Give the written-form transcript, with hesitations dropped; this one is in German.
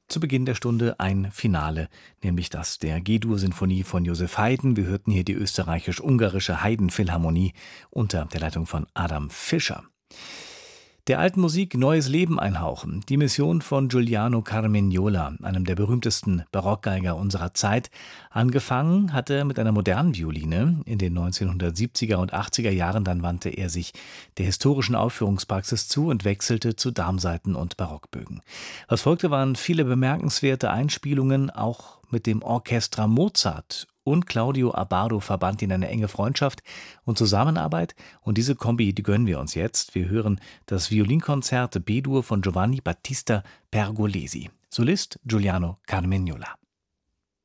Zu Beginn der Stunde ein Finale, nämlich das der G-Dur-Sinfonie von Joseph Haydn. Wir hörten hier die österreichisch-ungarische Haydn-Philharmonie unter der Leitung von Adam Fischer. Der alten Musik neues Leben einhauchen. Die Mission von Giuliano Carmignola, einem der berühmtesten Barockgeiger unserer Zeit. Angefangen hat er mit einer modernen Violine. In den 1970er und 80er Jahren dann wandte er sich der historischen Aufführungspraxis zu und wechselte zu Darmsaiten und Barockbögen. Was folgte, waren viele bemerkenswerte Einspielungen, auch mit dem Orchestra Mozart. Und Claudio Abbado verband ihn eine enge Freundschaft und Zusammenarbeit. Und diese Kombi, die gönnen wir uns jetzt. Wir hören das Violinkonzert B-Dur von Giovanni Battista Pergolesi. Solist Giuliano Carmignola.